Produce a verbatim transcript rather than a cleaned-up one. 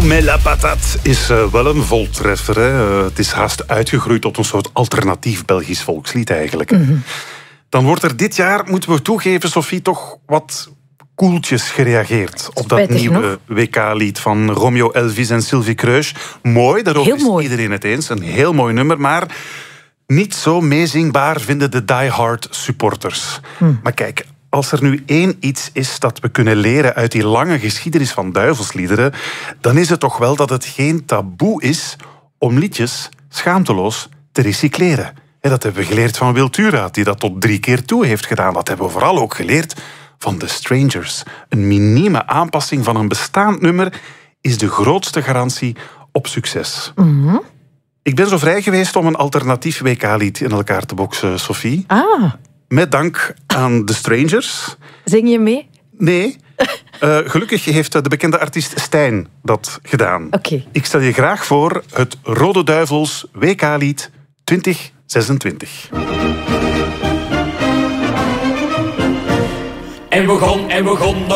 On met la patate is uh, wel een voltreffer. Hè. Uh, het is haast uitgegroeid tot een soort alternatief Belgisch volkslied eigenlijk. Mm-hmm. Dan wordt er dit jaar, moeten we toegeven, Sophie, toch wat koeltjes gereageerd op dat Spijtig nieuwe nog. W K-lied van Romeo Elvis en Sylvie Kreus. Mooi, daarover Heel mooi. is iedereen het eens. Een heel mooi nummer, maar niet zo meezingbaar vinden de diehard supporters. Mm. Maar kijk, als er nu één iets is dat we kunnen leren uit die lange geschiedenis van duivelsliederen, dan is het toch wel dat het geen taboe is om liedjes schaamteloos te recycleren. En dat hebben we geleerd van Wil Thuraat, die dat tot drie keer toe heeft gedaan. Dat hebben we vooral ook geleerd van The Strangers. Een minieme aanpassing van een bestaand nummer is de grootste garantie op succes. Mm-hmm. Ik ben zo vrij geweest om een alternatief W K-lied in elkaar te boksen, Sophie. Ah. Met dank aan The Strangers. Zing je mee? Nee. Uh, gelukkig heeft de bekende artiest Stijn dat gedaan. Okay. Ik stel je graag voor het Rode Duivels W K-lied twintig zesentwintig. En we gaan, en we gaan...